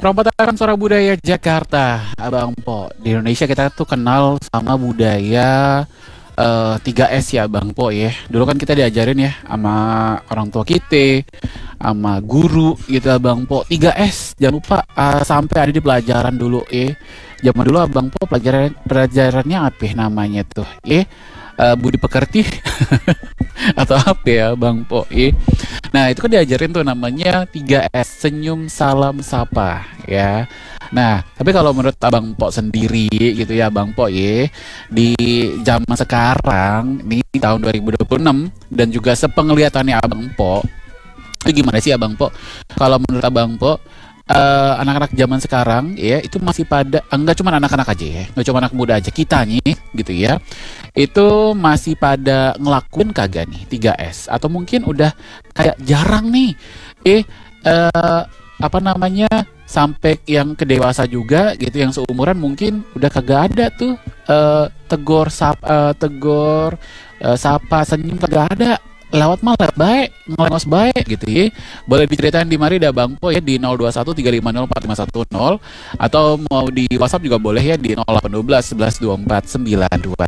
Perombakan Suara Budaya Jakarta, Abang Po. Di Indonesia kita tuh kenal sama budaya 3S ya, Bang Po ya. Dulu kan kita diajarin ya sama orang tua kita, sama guru gitu, Abang Po. 3S, jangan lupa sampai ada di pelajaran dulu ya. Zaman dulu Abang Po pelajarannya apa ya namanya tuh? Budi pekerti atau apa ya, Bang Po? Nah, itu kan diajarin tuh namanya 3S, senyum, salam, sapa ya. Nah, tapi kalau menurut Abang Po sendiri gitu ya, Bang Po di zaman sekarang nih tahun 2026 dan juga sepenglihatannya Abang Po, itu gimana sih Abang Po? Kalau menurut Abang Po, anak-anak zaman sekarang ya itu masih pada enggak cuma anak-anak aja ya, nggak cuma anak muda aja, kita nih gitu ya, itu masih pada ngelakuin kagak nih 3S atau mungkin udah kayak jarang nih apa namanya, sampai yang ke dewasa juga gitu yang seumuran mungkin udah kagak ada tuh tegur sapa senyum, kagak ada, lewat mah lewat baik, ngelengos baik gitu ya. Boleh diceritain di mari dah Bang Po ya di 0213504510 atau mau di WhatsApp juga boleh ya di 0812 1124 922.